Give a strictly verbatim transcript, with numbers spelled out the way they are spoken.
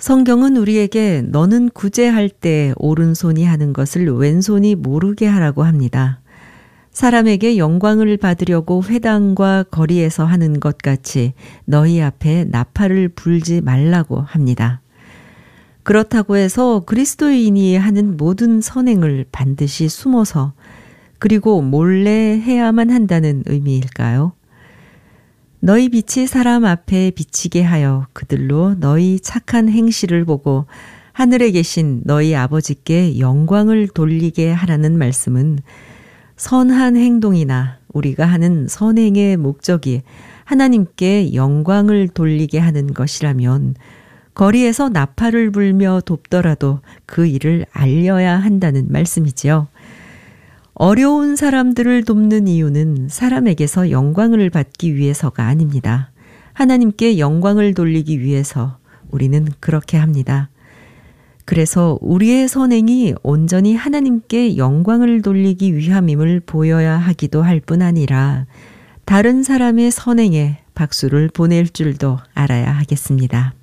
성경은 우리에게 너는 구제할 때 오른손이 하는 것을 왼손이 모르게 하라고 합니다. 사람에게 영광을 받으려고 회당과 거리에서 하는 것 같이 너희 앞에 나팔을 불지 말라고 합니다. 그렇다고 해서 그리스도인이 하는 모든 선행을 반드시 숨어서 그리고 몰래 해야만 한다는 의미일까요? 너희 빛이 사람 앞에 비치게 하여 그들로 너희 착한 행실을 보고 하늘에 계신 너희 아버지께 영광을 돌리게 하라는 말씀은 선한 행동이나 우리가 하는 선행의 목적이 하나님께 영광을 돌리게 하는 것이라면 거리에서 나팔을 불며 돕더라도 그 일을 알려야 한다는 말씀이지요. 어려운 사람들을 돕는 이유는 사람에게서 영광을 받기 위해서가 아닙니다. 하나님께 영광을 돌리기 위해서 우리는 그렇게 합니다. 그래서 우리의 선행이 온전히 하나님께 영광을 돌리기 위함임을 보여야 하기도 할 뿐 아니라 다른 사람의 선행에 박수를 보낼 줄도 알아야 하겠습니다.